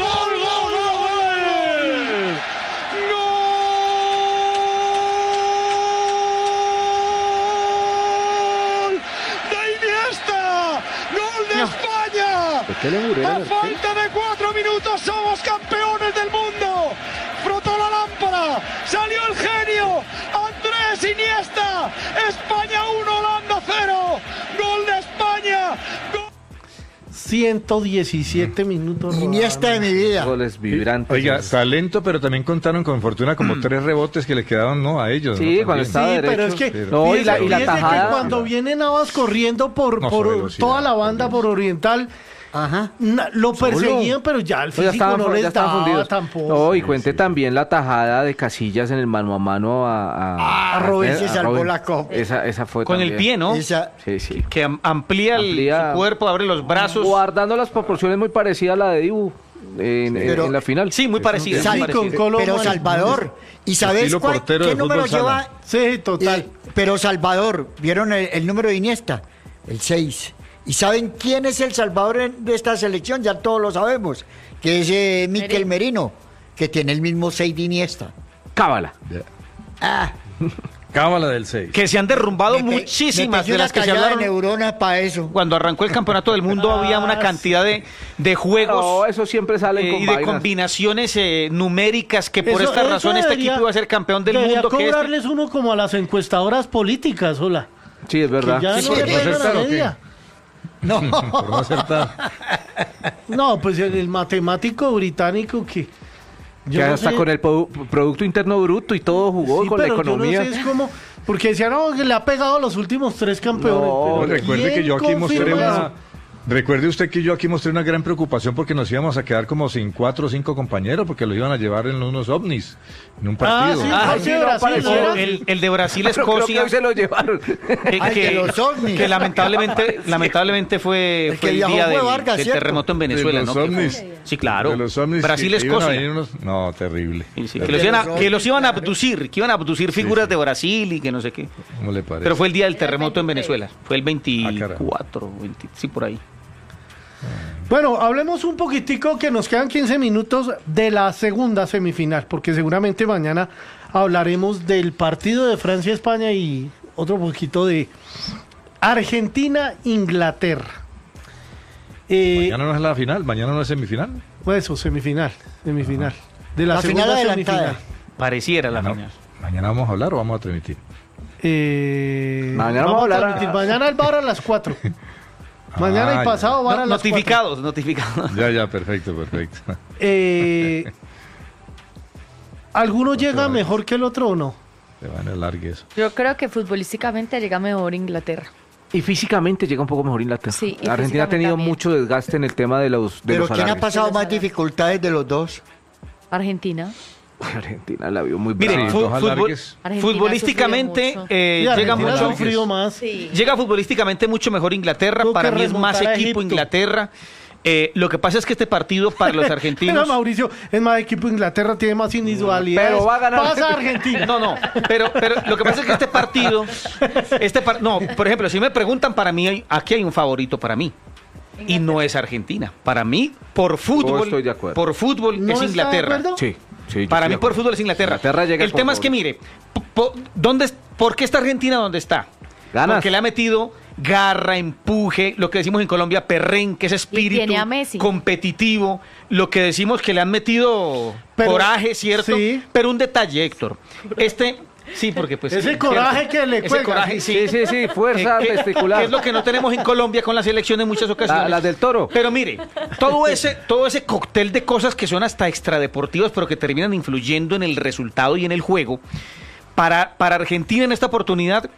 Speaker 8: ¡Gol! ¡De Iniesta! ¡Gol de España!
Speaker 5: ¿Qué le murieron?
Speaker 8: A falta de 4 minutos somos campeones del mundo. Frotó la lámpara, salió el genio. Andrés Iniesta. España 1, Holanda 0. Gol de España. Gol
Speaker 4: 117 minutos.
Speaker 2: Iniesta de mi vida.
Speaker 5: Goles vibrantes.
Speaker 3: Oiga, talento, pero también contaron con fortuna como 3 rebotes que le quedaban, ¿no? A ellos.
Speaker 5: Sí,
Speaker 3: ¿no?
Speaker 5: cuando
Speaker 3: También.
Speaker 5: estaba
Speaker 4: Sí,
Speaker 5: derecho.
Speaker 4: pero es que
Speaker 3: pero-
Speaker 5: No, y la
Speaker 4: fíjese que
Speaker 5: tajada.
Speaker 4: cuando viene Navas corriendo por
Speaker 3: No, su velocidad,
Speaker 4: toda la banda,
Speaker 3: por
Speaker 4: por Oriental,
Speaker 2: Ajá.
Speaker 4: lo perseguían, pero ya el
Speaker 5: No, ya
Speaker 4: físico
Speaker 5: estaban,
Speaker 4: no
Speaker 5: ya
Speaker 4: les
Speaker 5: estaban
Speaker 4: daba
Speaker 5: fundidos.
Speaker 4: tampoco.
Speaker 5: No, y cuente también la tajada de Casillas en el mano a mano
Speaker 2: A Robben se salvó
Speaker 5: Robben.
Speaker 2: la copa.
Speaker 5: Esa fue
Speaker 7: Con
Speaker 5: también.
Speaker 7: el pie, ¿no?
Speaker 2: Esa,
Speaker 5: Sí, sí.
Speaker 7: Que amplía,
Speaker 5: Amplía-
Speaker 7: su cuerpo, abre los brazos.
Speaker 5: Guardando las proporciones muy parecidas a la de Dibu. en la final.
Speaker 7: Sí, muy parecida.
Speaker 2: Sal-
Speaker 7: muy parecida.
Speaker 2: pero Salvador, ¿y sabes
Speaker 3: Estilo portero
Speaker 2: qué
Speaker 3: de
Speaker 2: número
Speaker 3: fútbol sala.
Speaker 2: lleva?
Speaker 4: Sí, total.
Speaker 2: Pero Salvador, ¿vieron el número de Iniesta? El 6. ¿Y saben quién es el Salvador de esta selección? Ya todos lo sabemos, que es Mikel Merino, que tiene el mismo 6 de Iniesta.
Speaker 5: Cábala.
Speaker 2: Ah,
Speaker 3: Cábala del 6.
Speaker 7: Que se han derrumbado
Speaker 2: me
Speaker 7: muchísimas
Speaker 2: pegué
Speaker 7: de
Speaker 2: una
Speaker 7: las que se
Speaker 2: callada de
Speaker 7: hablaron.
Speaker 2: neuronas para eso.
Speaker 7: Cuando arrancó el campeonato del mundo había una cantidad de juegos
Speaker 5: No, eso siempre sale con
Speaker 7: y de
Speaker 5: vainas.
Speaker 7: combinaciones numéricas que por esta razón este
Speaker 4: debería-
Speaker 7: equipo iba a ser campeón del
Speaker 4: debería
Speaker 7: mundo. Que este.
Speaker 4: cobrarles uno como a las encuestadoras políticas, hola.
Speaker 5: Sí, es
Speaker 4: Que
Speaker 5: verdad.
Speaker 4: ya
Speaker 3: Sí,
Speaker 4: no
Speaker 3: sí,
Speaker 4: le
Speaker 3: ¿por no
Speaker 4: pegan a
Speaker 3: acertar o qué?
Speaker 4: media.
Speaker 2: No,
Speaker 3: Por no acertar.
Speaker 4: No, pues el matemático británico que...
Speaker 5: Que hasta con el Producto Interno Bruto y todo jugó
Speaker 4: Sí,
Speaker 5: con la
Speaker 4: pero
Speaker 5: economía.
Speaker 4: yo no sé, es como... Porque decían, no, que le ha pegado a los últimos 3 campeones.
Speaker 5: No,
Speaker 4: pero
Speaker 3: Recuerde que
Speaker 4: ¿quién
Speaker 3: yo aquí mostré
Speaker 4: confirma
Speaker 3: una...
Speaker 4: eso?
Speaker 3: Recuerde usted que yo aquí mostré una gran preocupación porque nos íbamos a quedar como sin 4 o 5 compañeros porque los iban a llevar en unos ovnis, en un partido.
Speaker 4: sí,
Speaker 7: Ah,
Speaker 4: partido
Speaker 5: sí,
Speaker 4: de
Speaker 5: no,
Speaker 4: Brasil,
Speaker 5: pareció
Speaker 4: ¿no era?
Speaker 7: El de
Speaker 5: Pero creo que
Speaker 7: Brasil-Escocia.
Speaker 5: hoy se lo llevaron.
Speaker 2: Ay, de los ovnis.
Speaker 7: Que lamentablemente fue
Speaker 2: El que
Speaker 7: el
Speaker 2: viajó
Speaker 7: día
Speaker 2: fue
Speaker 7: del,
Speaker 2: Vargas,
Speaker 7: del
Speaker 2: ¿cierto?
Speaker 7: terremoto en Venezuela,
Speaker 3: De
Speaker 7: ¿no?
Speaker 3: los
Speaker 7: Que fue-
Speaker 3: ovnis.
Speaker 7: Sí, claro.
Speaker 3: De los ovnis que iban a
Speaker 7: Brasil-Escocia.
Speaker 3: venir unos- No, terrible.
Speaker 7: Sí, sí,
Speaker 2: De
Speaker 7: que
Speaker 2: los
Speaker 7: los iban a abducir, que iban a abducir figuras
Speaker 3: sí.
Speaker 7: de Brasil y que no sé qué.
Speaker 3: ¿Cómo le parece?
Speaker 7: Pero fue el día del terremoto en Venezuela. Fue el
Speaker 3: caramba.
Speaker 7: 24, 20, sí, por ahí.
Speaker 4: Bueno, hablemos un poquitico que nos quedan 15 minutos de la segunda semifinal, porque seguramente mañana hablaremos del partido de Francia-España y otro poquito de Argentina-Inglaterra.
Speaker 3: Mañana no es la final, mañana no es semifinal.
Speaker 4: Pues eso, semifinal. De la,
Speaker 2: La
Speaker 4: segunda
Speaker 2: final
Speaker 4: semifinal.
Speaker 2: adelantada.
Speaker 7: Pareciera la
Speaker 3: No.
Speaker 7: final.
Speaker 3: Mañana vamos a hablar o vamos a transmitir.
Speaker 5: Mañana vamos a hablar
Speaker 4: transmitir. Mañana el bar a las 4. Mañana
Speaker 3: Ah,
Speaker 4: y pasado van
Speaker 7: No,
Speaker 4: a las
Speaker 7: notificados.
Speaker 3: Ya, perfecto.
Speaker 4: 4. ¿Alguno llega mejor que el otro o no?
Speaker 3: Se van a alargue eso.
Speaker 6: Yo creo que futbolísticamente llega mejor Inglaterra.
Speaker 5: Y físicamente llega un poco mejor Inglaterra.
Speaker 6: Sí, y
Speaker 5: Argentina ha tenido
Speaker 6: físicamente
Speaker 5: mucho desgaste en el tema de los
Speaker 2: pero ¿quién ha
Speaker 5: alargues.
Speaker 2: pasado
Speaker 6: De los
Speaker 2: más
Speaker 6: alargues.
Speaker 2: dificultades de los dos?
Speaker 6: Argentina.
Speaker 5: Argentina la vio muy
Speaker 7: Mire,
Speaker 5: brava.
Speaker 3: Sí, dos alargues.
Speaker 6: Argentina
Speaker 7: futbolísticamente
Speaker 6: sufrió mucho.
Speaker 4: Y
Speaker 7: llega
Speaker 4: Argentina
Speaker 7: mucho.
Speaker 4: ha sufrido más.
Speaker 6: Sí.
Speaker 7: Llega futbolísticamente mucho mejor Inglaterra.
Speaker 4: Tuvo
Speaker 7: Para
Speaker 4: que
Speaker 7: mí es más
Speaker 4: remontar a
Speaker 7: equipo
Speaker 4: Egipto.
Speaker 7: Inglaterra. Lo que pasa es que este partido para los
Speaker 4: Pero
Speaker 7: argentinos.
Speaker 4: Mauricio, es más equipo Inglaterra, tiene más individualidades.
Speaker 5: Pero va a ganar.
Speaker 4: Pasa a Argentina.
Speaker 7: No, pero lo que pasa es que este partido, no, por ejemplo, si me preguntan para mí, aquí hay un favorito para mí. Y no es Argentina. Para mí, por fútbol,
Speaker 5: estoy de acuerdo.
Speaker 7: por fútbol
Speaker 4: ¿No
Speaker 7: es
Speaker 4: está de
Speaker 7: Inglaterra.
Speaker 4: acuerdo?
Speaker 5: Sí, sí. yo
Speaker 7: Para
Speaker 5: estoy
Speaker 7: mí
Speaker 5: de
Speaker 7: por
Speaker 5: acuerdo.
Speaker 7: fútbol es Inglaterra.
Speaker 5: Inglaterra llega
Speaker 7: El
Speaker 5: por
Speaker 7: tema es que
Speaker 5: favor.
Speaker 7: mire, ¿por qué está Argentina donde está?
Speaker 5: Ganas.
Speaker 7: Porque le ha metido garra, empuje, lo que decimos en Colombia, perrenque, ese espíritu
Speaker 6: tiene a Messi.
Speaker 7: competitivo, lo que decimos que le han metido
Speaker 4: Pero-
Speaker 7: coraje, ¿cierto?
Speaker 4: sí.
Speaker 7: Pero un detalle, Héctor. Sí, porque pues...
Speaker 4: Ese
Speaker 7: sí,
Speaker 4: coraje
Speaker 7: ¿cierto?
Speaker 4: que le
Speaker 7: Ese
Speaker 4: cuelga.
Speaker 7: coraje, sí.
Speaker 5: Sí, fuerza testicular.
Speaker 7: Es lo que no tenemos en Colombia con la selección en muchas ocasiones.
Speaker 5: Las del Toro.
Speaker 7: Pero mire, todo ese cóctel de cosas que son hasta extradeportivas, pero que terminan influyendo en el resultado y en el juego, para Argentina en esta oportunidad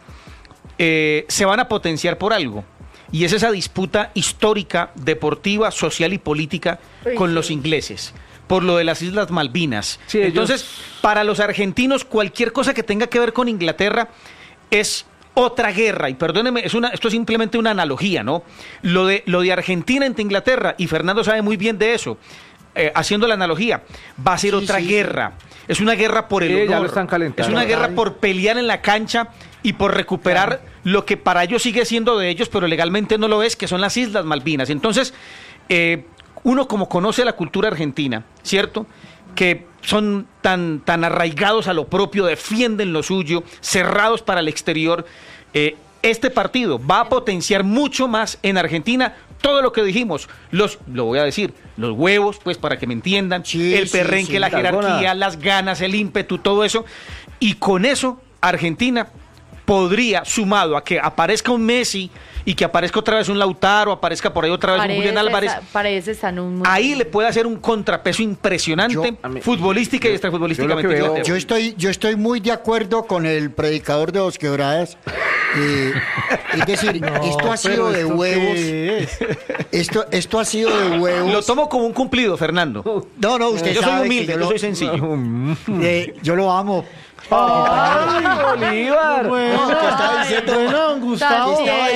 Speaker 7: se van a potenciar por algo. Y es esa disputa histórica, deportiva, social y política con los ingleses, por lo de las Islas Malvinas.
Speaker 5: Sí,
Speaker 7: Entonces, para los argentinos, cualquier cosa que tenga que ver con Inglaterra es otra guerra. Y perdónenme, esto es simplemente una analogía, ¿no? Lo de Argentina ante Inglaterra, y Fernando sabe muy bien de eso, haciendo la analogía, va a ser otra guerra. Es una guerra por el
Speaker 5: Sí,
Speaker 7: honor.
Speaker 5: ya lo están calentando.
Speaker 7: Es una guerra por pelear en la cancha y por recuperar lo que para ellos sigue siendo de ellos, pero legalmente no lo es, que son las Islas Malvinas. Entonces, uno como conoce la cultura argentina, ¿cierto?, que son tan arraigados a lo propio, defienden lo suyo, cerrados para el exterior, este partido va a potenciar mucho más en Argentina todo lo que dijimos, lo voy a decir, los huevos, pues para que me entiendan,
Speaker 2: Sí,
Speaker 7: el
Speaker 2: sí,
Speaker 7: perrenque,
Speaker 2: sí,
Speaker 7: la jerarquía,
Speaker 5: alguna.
Speaker 7: las ganas, el ímpetu, todo eso, y con eso Argentina podría, sumado a que aparezca un Messi y que aparezca otra vez un Lautaro, aparezca por ahí otra vez un Julián Álvarez,
Speaker 6: Paredes está en un muy
Speaker 7: ahí
Speaker 6: buen
Speaker 7: le puede hacer un contrapeso impresionante, futbolística y extrafutbolísticamente.
Speaker 5: yo lo que veo-
Speaker 2: Yo estoy muy de acuerdo con el predicador de Dos Quebradas Es decir, esto ha sido de huevos. Esto ha sido de huevos.
Speaker 7: Lo tomo como un cumplido, Fernando.
Speaker 2: No, usted
Speaker 7: yo soy
Speaker 2: sabe
Speaker 7: humilde,
Speaker 2: que
Speaker 7: yo soy sencillo.
Speaker 2: Yo lo amo.
Speaker 5: ¡Ay, Bolívar!
Speaker 4: Bueno,
Speaker 2: que estaba diciendo-
Speaker 4: bueno, don Gustavo.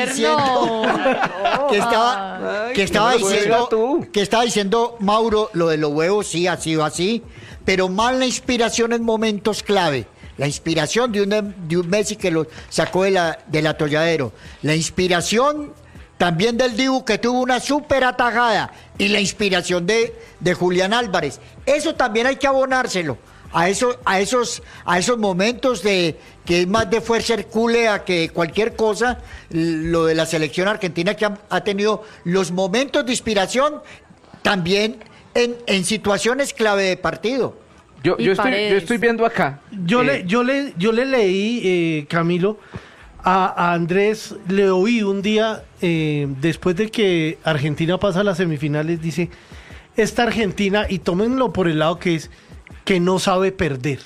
Speaker 2: Que estaba diciendo Mauro, lo de los huevos sí ha sido así, pero más la inspiración en momentos clave. La inspiración de un Messi que lo sacó del atolladero. La inspiración también del Dibu, que tuvo una súper atajada. Y la inspiración de Julián Álvarez. Eso también hay que abonárselo. A esos momentos que es más de fuerza hercúlea que cualquier cosa, lo de la selección argentina que ha tenido los momentos de inspiración también en situaciones clave de partido.
Speaker 5: Yo estoy viendo acá.
Speaker 4: Yo le leí, Camilo, a Andrés, le oí un día, después de que Argentina pasa a las semifinales, dice, esta Argentina, y tómenlo por el lado que es, que no sabe perder.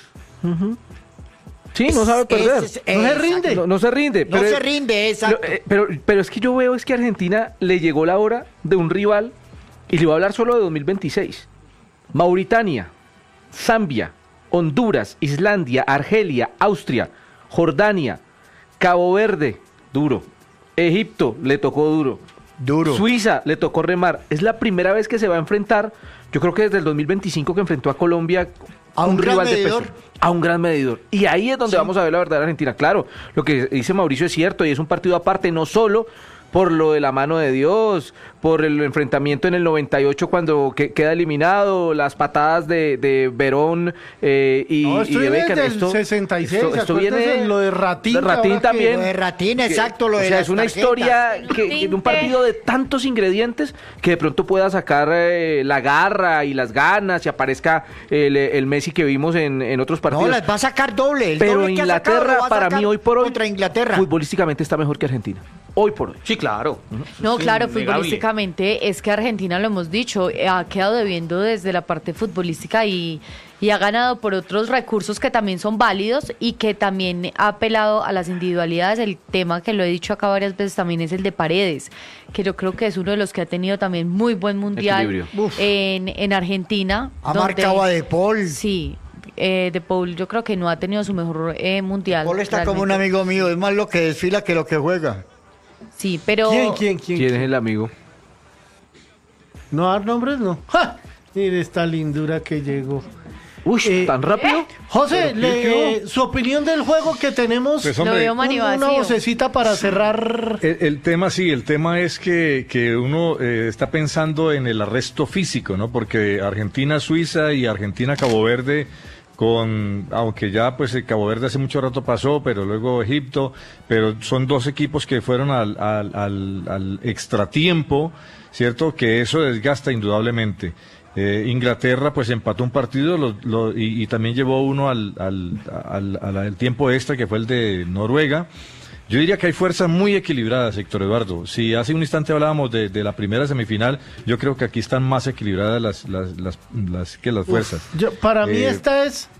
Speaker 5: Sí, no sabe perder.
Speaker 4: No se rinde.
Speaker 5: No se rinde.
Speaker 2: No se rinde, exacto.
Speaker 5: Pero es que yo veo es que a Argentina le llegó la hora de un rival, y le voy a hablar solo de 2026. Mauritania, Zambia, Honduras, Islandia, Argelia, Austria, Jordania, Cabo Verde, duro. Egipto le tocó duro. Suiza le tocó remar. Es la primera vez que se va a enfrentar, yo creo que desde el 2025 que enfrentó a Colombia,
Speaker 2: a un
Speaker 5: rival
Speaker 2: gran
Speaker 5: de peso, a un gran medidor. Y ahí es donde vamos a ver la verdad de Argentina. Claro, lo que dice Mauricio es cierto y es un partido aparte, no solo por lo de la mano de Dios, por el enfrentamiento en el 98 cuando queda eliminado, las patadas de Verón y de Becker.
Speaker 4: Esto 66,
Speaker 5: esto viene
Speaker 4: de lo de Ratín.
Speaker 5: De Ratín también.
Speaker 2: Lo de Ratín, exacto, lo de
Speaker 5: es una historia de un partido de tantos ingredientes que de pronto pueda sacar la garra y las ganas y aparezca el Messi que vimos en otros partidos.
Speaker 2: No, las va a sacar doble.
Speaker 5: Pero Inglaterra, para mí, hoy por hoy,
Speaker 2: contra Inglaterra,
Speaker 5: futbolísticamente está mejor que Argentina. Hoy por hoy.
Speaker 7: Sí, claro.
Speaker 6: No,
Speaker 7: Sí,
Speaker 6: claro,
Speaker 7: innegable.
Speaker 6: futbolísticamente es que Argentina, lo hemos dicho, ha quedado debiendo desde la parte futbolística y ha ganado por otros recursos que también son válidos y que también ha apelado a las individualidades. El tema que lo he dicho acá varias veces también es el de Paredes, que yo creo que es uno de los que ha tenido también muy buen mundial en Argentina.
Speaker 2: Ha marcado a De Paul.
Speaker 6: Sí. De Paul yo creo que no ha tenido su mejor mundial.
Speaker 2: Paul está
Speaker 6: realmente.
Speaker 2: como un amigo mío, es más lo que desfila que lo que juega.
Speaker 6: Sí, pero...
Speaker 4: ¿Quién?
Speaker 5: ¿Quién es el amigo?
Speaker 4: No dar nombres, no. ¡Ja! Mire esta lindura que llegó.
Speaker 5: Uy, ¿tan rápido?
Speaker 4: José, su opinión del juego que tenemos.
Speaker 3: Pues,
Speaker 6: Lo
Speaker 3: hombre,
Speaker 6: veo
Speaker 4: una
Speaker 6: manivacío.
Speaker 4: vocecita para cerrar.
Speaker 3: el tema es que uno está pensando en el arresto físico, ¿no? Porque Argentina-Suiza y Argentina-Cabo Verde, aunque ya pues el Cabo Verde hace mucho rato pasó, pero luego Egipto, pero son dos equipos que fueron al extratiempo, ¿cierto? Que eso desgasta indudablemente. Inglaterra pues empató un partido y también llevó uno al tiempo extra, que fue el de Noruega. Yo diría que hay fuerzas muy equilibradas, Héctor Eduardo. Si hace un instante hablábamos de la primera semifinal, yo creo que aquí están más equilibradas las fuerzas.
Speaker 4: Para mí esta es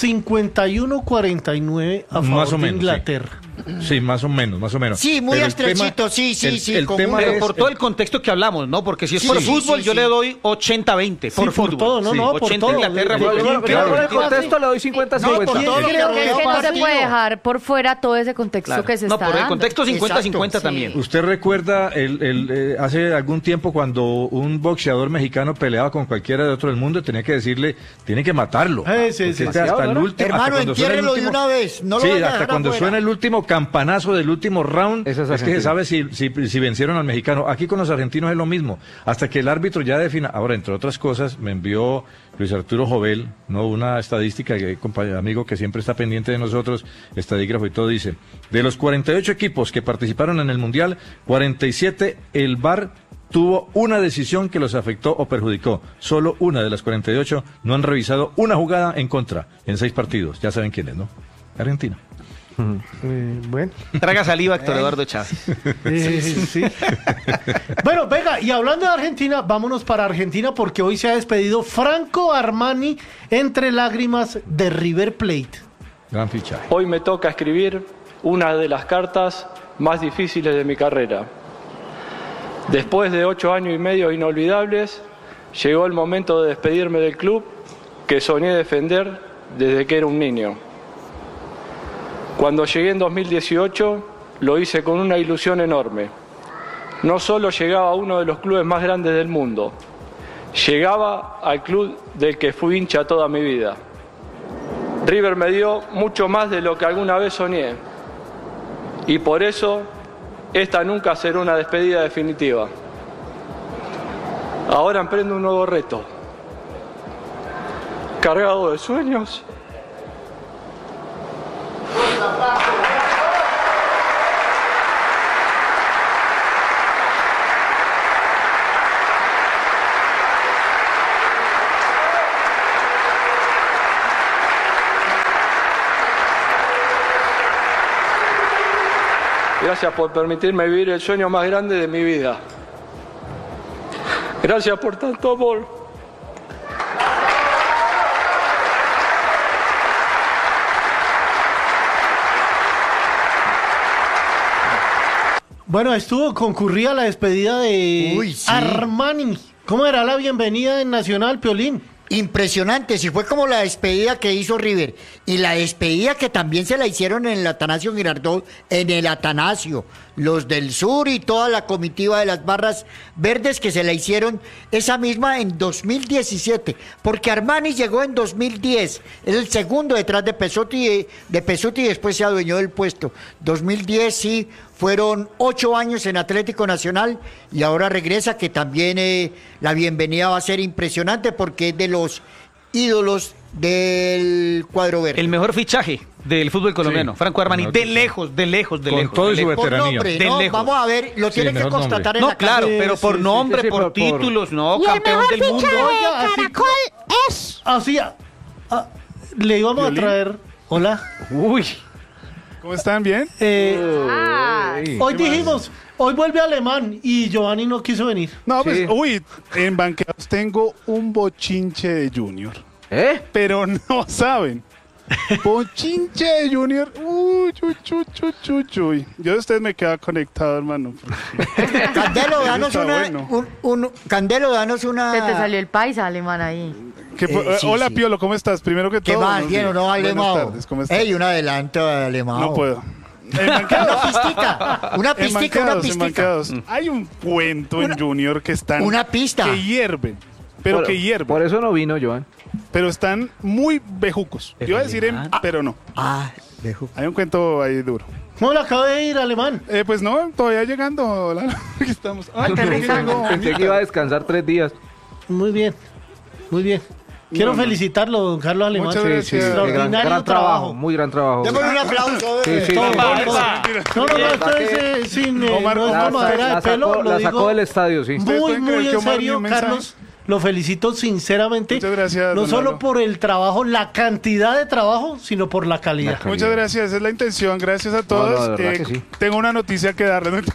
Speaker 4: 51-49 a favor de Inglaterra.
Speaker 3: Sí, más o menos.
Speaker 2: Sí, muy
Speaker 3: Pero
Speaker 2: estrechito, sí.
Speaker 3: el tema
Speaker 7: Pero
Speaker 3: es-
Speaker 7: por todo el contexto que hablamos, ¿no? Porque si es por
Speaker 2: Sí,
Speaker 7: fútbol,
Speaker 2: sí,
Speaker 7: yo
Speaker 2: sí.
Speaker 7: le doy 80-20.
Speaker 4: Sí, por
Speaker 7: fútbol.
Speaker 4: todo, no, por
Speaker 7: 80
Speaker 4: todo.
Speaker 7: Inglaterra.
Speaker 4: Yo-
Speaker 7: fútbol.
Speaker 4: yo-
Speaker 5: Pero por el
Speaker 4: ¿Quién
Speaker 5: contexto le doy 50-50.
Speaker 2: No, por todo lo que
Speaker 6: Creo que
Speaker 2: rodeó
Speaker 6: es que no se
Speaker 2: partido.
Speaker 6: puede dejar por fuera todo ese contexto
Speaker 7: Claro.
Speaker 6: que se
Speaker 7: No,
Speaker 6: está
Speaker 7: por el
Speaker 6: dando.
Speaker 7: contexto 50-50
Speaker 2: Exacto,
Speaker 7: también.
Speaker 3: ¿Usted recuerda hace algún tiempo cuando un boxeador mexicano peleaba con cualquiera de otro del mundo, tenía que decirle, tiene que matarlo?
Speaker 4: Sí,
Speaker 3: Porque
Speaker 4: sí,
Speaker 3: hasta
Speaker 5: demasiado,
Speaker 3: el
Speaker 5: ¿no?
Speaker 3: último,
Speaker 2: Hermano,
Speaker 3: hasta cuando suena el
Speaker 2: entiérrelo de
Speaker 3: último-
Speaker 2: una vez, no lo
Speaker 3: sí,
Speaker 2: vaya a
Speaker 3: hasta
Speaker 2: dejar
Speaker 3: cuando
Speaker 2: afuera.
Speaker 3: suena el último campanazo del último round,
Speaker 5: Esa es
Speaker 3: es que se
Speaker 5: Argentina.
Speaker 3: sabe si vencieron al mexicano. Aquí con los argentinos es lo mismo, hasta que el árbitro ya defina. Ahora, entre otras cosas, me envió Luis Arturo Jovel, ¿no? Una estadística, amigo que siempre está pendiente de nosotros, estadígrafo y todo, dice, de los 48 equipos que participaron en el Mundial, 47 el VAR tuvo una decisión que los afectó o perjudicó. Solo una de las 48 no han revisado una jugada en contra en 6 partidos. Ya saben quién es, ¿no? Argentina.
Speaker 4: Bueno.
Speaker 7: Traga saliva, Héctor Eduardo Chávez.
Speaker 4: Sí. Bueno, venga, y hablando de Argentina, vámonos para Argentina porque hoy se ha despedido Franco Armani entre lágrimas de River Plate.
Speaker 3: Gran fichaje.
Speaker 9: Hoy me toca escribir una de las cartas más difíciles de mi carrera. Después de 8 años y medio inolvidables, llegó el momento de despedirme del club que soñé defender desde que era un niño. Cuando llegué en 2018, lo hice con una ilusión enorme. No solo llegaba a uno de los clubes más grandes del mundo, llegaba al club del que fui hincha toda mi vida. River me dio mucho más de lo que alguna vez soñé, y por eso esta nunca será una despedida definitiva. Ahora emprendo un nuevo reto, cargado de sueños. Gracias por permitirme vivir el sueño más grande de mi vida. Gracias por tanto amor.
Speaker 4: Bueno, estuvo concurrida la despedida de Armani. ¿Cómo era la bienvenida en Nacional, Piolín?
Speaker 2: Impresionante, si fue como la despedida que hizo River y la despedida que también se la hicieron en el Atanasio Girardot, en el Atanasio, los del sur y toda la comitiva de las barras verdes que se la hicieron esa misma en 2017, porque Armani llegó en 2010, es el segundo detrás de Pesotti y después se adueñó del puesto. 2010 sí, fueron 8 años en Atlético Nacional y ahora regresa, que también la bienvenida va a ser impresionante porque es de los ídolos del cuadro verde.
Speaker 7: El mejor fichaje del fútbol colombiano, sí. Franco Armani, de lejos.
Speaker 3: Con todo y su veteranía.
Speaker 2: Vamos a ver, lo tienen que constatar en la
Speaker 7: claro, pero por nombre, por títulos, no, campeón del mundo.
Speaker 1: Oiga, Caracol es...
Speaker 4: Así, le íbamos a traer... Hola.
Speaker 7: Uy.
Speaker 10: ¿Cómo están? ¿Bien?
Speaker 4: Hoy dijimos, hoy vuelve Alemán y Giovanni no quiso venir.
Speaker 10: No, pues, en banqueados tengo un bochinche de Junior. Pero no saben. Bochinche de Junior. Uy. Yo de ustedes me quedaba conectado, hermano.
Speaker 2: Candelo, danos Candelo, danos una...
Speaker 6: Se te salió el paisa alemán ahí.
Speaker 10: Hola, sí. Piolo, ¿cómo estás? Primero que todo.
Speaker 2: ¿Qué más? Bien, ¿no, Alemão?
Speaker 10: Buenas tardes, ¿cómo estás?
Speaker 2: Un adelanto, Alemão.
Speaker 10: No puedo.
Speaker 2: Una pistica.
Speaker 10: Hay un cuento en Junior que están...
Speaker 2: Una pista.
Speaker 10: Que hierven. Que hierven.
Speaker 5: Por eso no vino, Joan.
Speaker 10: Pero están muy bejucos. Yo iba a decir pero no.
Speaker 2: Bejuco.
Speaker 10: Hay un cuento ahí duro.
Speaker 4: ¿Cómo le acaba de ir, Alemán?
Speaker 10: Pues no, todavía llegando. Aquí estamos.
Speaker 5: Pensé que iba a descansar 3 días.
Speaker 4: Muy bien. Quiero felicitarlo, don Carlos Alemán.
Speaker 10: Muchas gracias.
Speaker 4: Extraordinario
Speaker 5: gran trabajo, muy gran trabajo.
Speaker 2: Démosle un aplauso.
Speaker 4: No, esto es sin madera de pelo.
Speaker 5: La sacó del estadio, sí.
Speaker 4: Muy en serio, Carlos. Lo felicito sinceramente.
Speaker 10: Muchas gracias.
Speaker 4: No solo por el trabajo, la cantidad de trabajo, sino por la calidad.
Speaker 10: Muchas gracias, esa es la intención. Gracias a todos.
Speaker 5: No, que sí.
Speaker 10: Tengo una noticia que darles.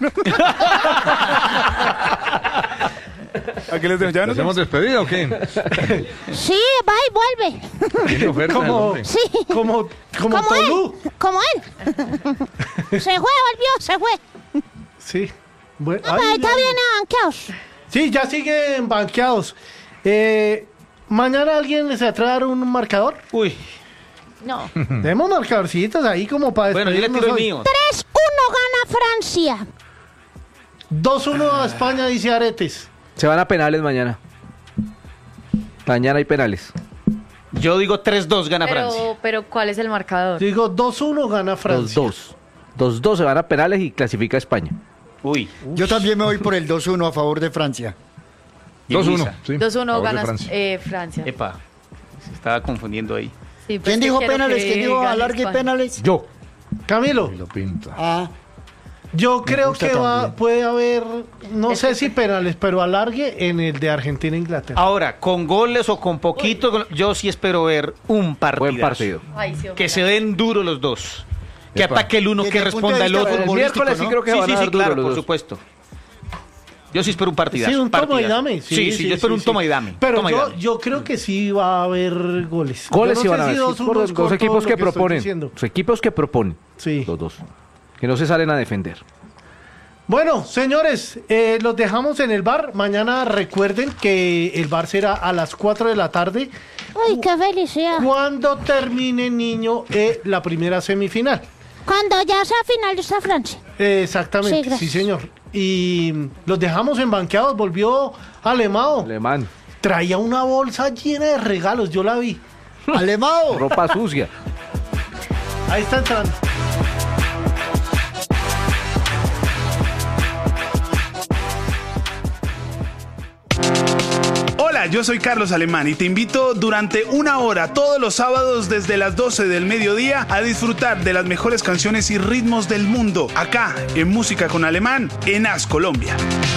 Speaker 10: ¿A qué les dejo? ¿Ya
Speaker 3: ¿Nos hemos despedido o qué?
Speaker 1: Sí, va y vuelve.
Speaker 3: ¿Tiene oferta?
Speaker 1: Sí.
Speaker 4: Como Tolú.
Speaker 1: Como él. Se fue, volvió, se fue.
Speaker 4: Sí. Bueno,
Speaker 1: Está bien banqueados.
Speaker 4: Sí, ya siguen banqueados. ¿Mañana alguien les atrae a dar un marcador?
Speaker 7: Uy.
Speaker 6: No.
Speaker 4: Tenemos marcadorcitos ahí como para
Speaker 7: Bueno, yo le tiro el mío.
Speaker 1: 3-1 gana Francia.
Speaker 4: 2-1 a España, dice Aretes.
Speaker 5: Se van a penales mañana. Mañana hay penales.
Speaker 7: Yo digo 3-2 gana Francia.
Speaker 6: Pero ¿cuál es el marcador?
Speaker 4: Digo 2-1 gana Francia.
Speaker 5: 2-2 se van a penales y clasifica España.
Speaker 7: Uy.
Speaker 2: Yo también me voy por el 2-1 a favor de Francia.
Speaker 3: 2-1. Sí,
Speaker 6: 2-1 gana
Speaker 3: Francia.
Speaker 6: Francia.
Speaker 7: Epa, se estaba confundiendo ahí.
Speaker 6: Sí, pues
Speaker 2: ¿Quién dijo penales? ¿Quién dijo alargue y penales?
Speaker 4: Yo. Camilo.
Speaker 3: Lo pinta.
Speaker 4: Yo creo
Speaker 2: gusta
Speaker 4: que
Speaker 2: también.
Speaker 4: puede haber, no sé si penales, pero alargue en el de Argentina e Inglaterra.
Speaker 7: Ahora, con goles o con poquito, yo sí espero ver un partido.
Speaker 5: Buen partido.
Speaker 6: Ay, sí,
Speaker 7: Que se den duro los dos. Que
Speaker 3: Epa.
Speaker 7: ataque el uno,
Speaker 2: Desde
Speaker 7: que
Speaker 2: el punto de
Speaker 7: responda el
Speaker 2: vista
Speaker 7: otro.
Speaker 5: El miércoles sí creo que van a dar duro
Speaker 7: claro,
Speaker 5: los
Speaker 7: por
Speaker 5: dos.
Speaker 7: supuesto. Yo sí espero un partidazo.
Speaker 4: Sí, un toma y
Speaker 7: partidazo.
Speaker 4: dame.
Speaker 7: Sí, yo espero un toma y dame.
Speaker 4: Pero
Speaker 7: Toma y dame.
Speaker 4: yo creo que sí va a haber goles.
Speaker 5: Goles
Speaker 4: Yo
Speaker 5: sí
Speaker 4: no
Speaker 5: van a
Speaker 4: sé
Speaker 5: haber.
Speaker 4: si 2-1
Speaker 5: Los
Speaker 4: es corto
Speaker 5: equipos
Speaker 4: lo
Speaker 5: que
Speaker 4: estoy
Speaker 5: proponen.
Speaker 4: diciendo.
Speaker 5: Los equipos que proponen.
Speaker 4: Sí.
Speaker 5: Los dos. que no se salen a defender.
Speaker 4: Bueno, señores, los dejamos en el bar. Mañana recuerden que el bar será a las 4 de la tarde.
Speaker 11: ¡Uy, qué felicidad!
Speaker 4: Cuando termine, niño, la primera semifinal.
Speaker 11: Cuando ya sea final de esta Francia.
Speaker 4: Exactamente, sí, señor. Y los dejamos embanqueados. Volvió Alemão.
Speaker 5: Alemán.
Speaker 4: Traía una bolsa llena de regalos, yo la vi.
Speaker 2: Alemão.
Speaker 5: Ropa sucia.
Speaker 4: Ahí está entrando.
Speaker 10: Hola, yo soy Carlos Alemán y te invito durante 1 hora todos los sábados desde las 12 del mediodía a disfrutar de las mejores canciones y ritmos del mundo, acá en Música con Alemán, en AS Colombia.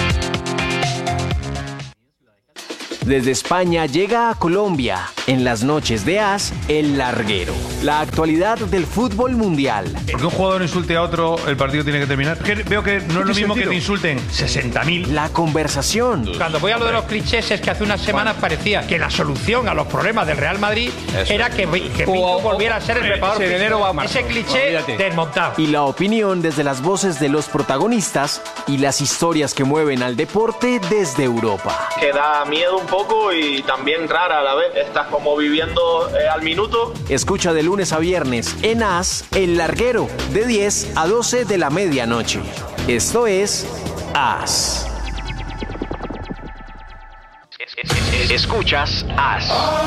Speaker 12: Desde España llega a Colombia, en las noches de AS, El Larguero. La actualidad del fútbol mundial.
Speaker 13: Porque un jugador insulte a otro, el partido tiene que terminar. Veo que no es lo mismo que te insulten 60.000.
Speaker 12: La conversación.
Speaker 14: Cuando voy a lo de los clichés es que hace unas semanas parecía que la solución a los problemas del Real Madrid era que Pinto volviera a ser el preparador. Ese cliché desmontado.
Speaker 12: Y la opinión desde las voces de los protagonistas y las historias que mueven al deporte desde Europa.
Speaker 15: Que da miedo un poco y también rara a la vez. Estás como viviendo al minuto.
Speaker 12: Escucha de lunes a viernes en AS, El Larguero, de 10 a 12 de la medianoche. Esto es AS. Escuchas AS.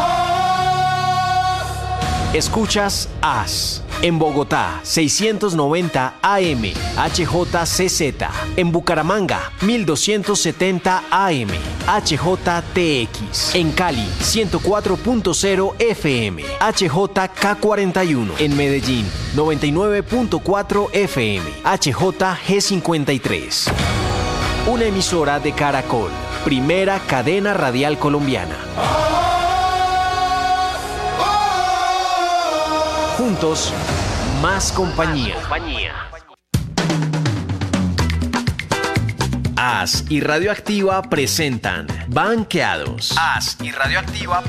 Speaker 12: Escuchas AS. En Bogotá, 690 AM, HJCZ. En Bucaramanga, 1270 AM, HJTX. En Cali, 104.0 FM, HJK41. En Medellín, 99.4 FM, HJG53. Una emisora de Caracol, primera cadena radial colombiana. Juntos, más compañía. AS y Radioactiva presentan Banqueados. AS y Radioactiva